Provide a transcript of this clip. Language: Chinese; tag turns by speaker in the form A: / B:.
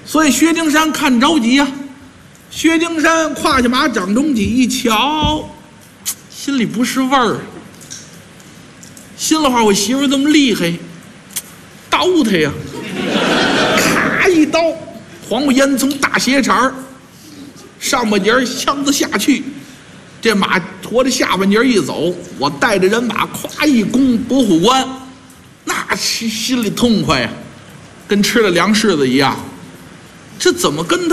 A: 所以薛丁山看着急呀。薛丁山胯下马，掌中戟，一瞧，心里不是味儿。心里话，我媳妇这么厉害，刀他呀！咔一刀，黄瓜烟囱大斜茬上半截枪子下去，这马驮着下半截一走，我带着人马咵一攻博虎关，那心里痛快呀，跟吃了粮食的一样。这怎么跟他